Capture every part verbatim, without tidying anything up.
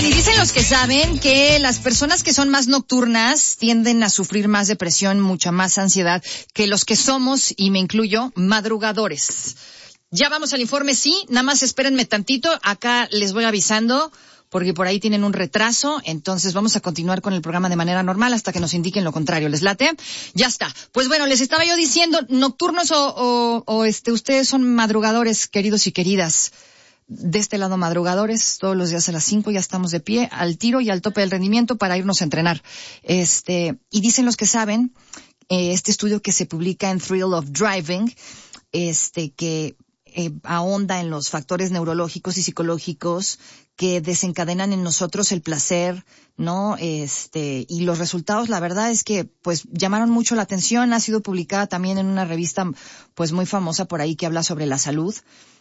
Y dicen los que saben que las personas que son más nocturnas tienden a sufrir más depresión, mucha más ansiedad que los que somos, y me incluyo, madrugadores. Ya vamos al informe, sí, nada más espérenme tantito, acá les voy avisando, porque por ahí tienen un retraso, entonces vamos a continuar con el programa de manera normal hasta que nos indiquen lo contrario. ¿Les late? Ya está. Pues bueno, les estaba yo diciendo, nocturnos o, o, o este, ustedes son madrugadores, queridos y queridas. De este lado, madrugadores, todos los días a las cinco ya estamos de pie, al tiro y al tope del rendimiento para irnos a entrenar. Este, y dicen los que saben, eh, este estudio que se publica en Thrill of Driving, este, que eh, ahonda en los factores neurológicos y psicológicos que desencadenan en nosotros el placer, ¿no? Este, y los resultados, la verdad es que, pues, llamaron mucho la atención. Ha sido publicada también en una revista, pues, muy famosa por ahí que habla sobre la salud.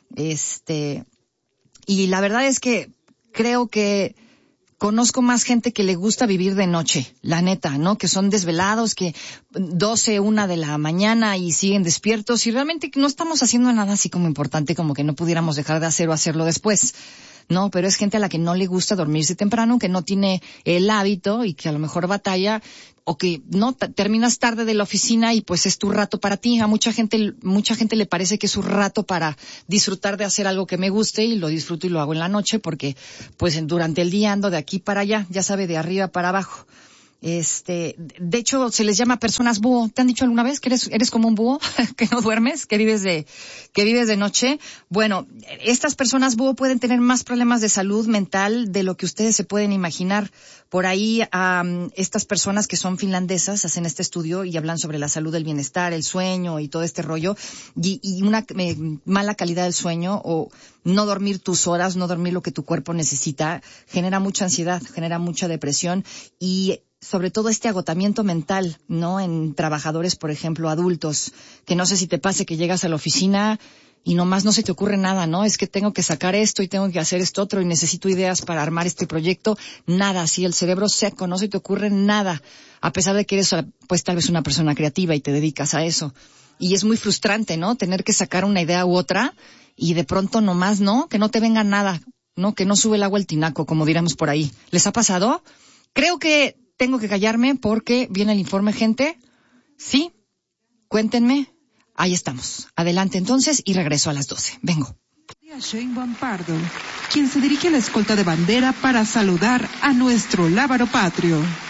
Este, Y la verdad es que creo que conozco más gente que le gusta vivir de noche, la neta, ¿no? Que son desvelados, que doce, una de la mañana y siguen despiertos, y realmente no estamos haciendo nada así como importante, como que no pudiéramos dejar de hacer o hacerlo después. No, pero es gente a la que no le gusta dormirse temprano, que no tiene el hábito y que a lo mejor batalla, o que no t- terminas tarde de la oficina y pues es tu rato para ti. A mucha gente, mucha gente le parece que es su rato para disfrutar de hacer algo que me guste, y lo disfruto y lo hago en la noche porque pues durante el día ando de aquí para allá, ya sabe, de arriba para abajo. Este, de hecho, se les llama personas búho. ¿Te han dicho alguna vez que eres, eres como un búho? Que no duermes, que vives de, que vives de noche. Bueno, estas personas búho pueden tener más problemas de salud mental de lo que ustedes se pueden imaginar. Por ahí, um, estas personas que son finlandesas hacen este estudio y hablan sobre la salud del bienestar, el sueño y todo este rollo. Y, y una eh, mala calidad del sueño, o no dormir tus horas, no dormir lo que tu cuerpo necesita, genera mucha ansiedad, genera mucha depresión y sobre todo este agotamiento mental, ¿no? En trabajadores, por ejemplo, adultos, que no sé si te pase que llegas a la oficina y nomás no se te ocurre nada, ¿no? Es que tengo que sacar esto y tengo que hacer esto otro y necesito ideas para armar este proyecto. Nada, así el cerebro seco, no se te ocurre nada, a pesar de que eres, pues, tal vez una persona creativa y te dedicas a eso. Y es muy frustrante, ¿no? Tener que sacar una idea u otra y de pronto nomás, ¿no? Que no te venga nada, ¿no? Que no sube el agua al tinaco, como diríamos por ahí. ¿Les ha pasado? Creo que tengo que callarme porque viene el informe, gente. Sí, cuéntenme. Ahí estamos. Adelante entonces y regreso a las doce. Vengo. Sheinbaum Pardo, quien se dirige a la escolta de bandera para saludar a nuestro lábaro patrio.